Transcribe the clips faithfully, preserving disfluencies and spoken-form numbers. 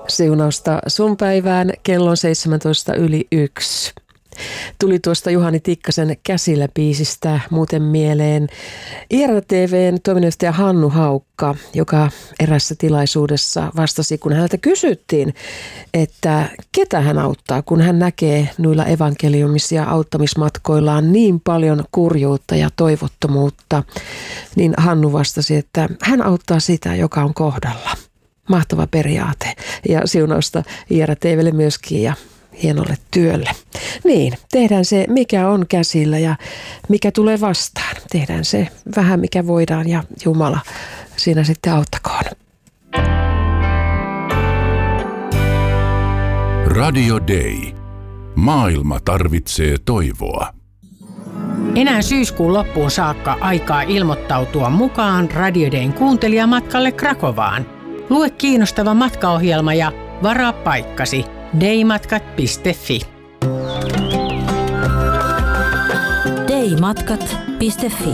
Siunausta sun päivään, kello on seitsemäntoista yli yksi. Tuli tuosta Juhani Tikkasen Käsillä biisistä muuten mieleen I R T V:n toiminnanjohtaja Hannu Haukka, joka erässä tilaisuudessa vastasi, kun häneltä kysyttiin, että ketä hän auttaa, kun hän näkee noilla evankeliumis- ja auttamismatkoillaan niin paljon kurjuutta ja toivottomuutta. Niin Hannu vastasi, että hän auttaa sitä, joka on kohdalla. Mahtava periaate ja siunausta I R T V:lle myöskin ja hienolle työlle. Niin, tehdään se, mikä on käsillä ja mikä tulee vastaan. Tehdään se vähän, mikä voidaan ja Jumala siinä sitten auttakoon. Radio Day. Maailma tarvitsee toivoa. Enää syyskuun loppuun saakka aikaa ilmoittautua mukaan Radio Dayn kuuntelijamatkalle Krakovaan. Lue kiinnostava matkaohjelma ja varaa paikkasi daymatkat piste fi. daymatkat piste fi.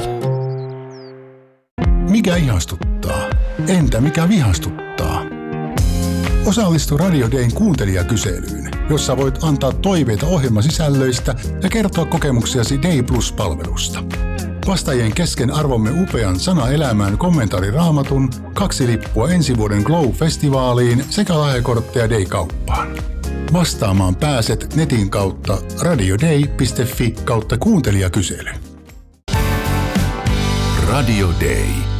Mikä ihastuttaa? Entä mikä vihastuttaa? Osallistu Radio Dayn kuuntelijakyselyyn, jossa voit antaa toiveita ohjelmasisällöistä ja kertoa kokemuksiasi Day Plus-palvelusta. Vastaajien kesken arvomme upean Sana elämään kommentaariraamatun, kaksi lippua ensi vuoden Glow-festivaaliin sekä lahjakortteja Day-kauppaan. Vastaamaan pääset netin kautta radioday piste fi kautta kuuntelijakysely. Radio Day.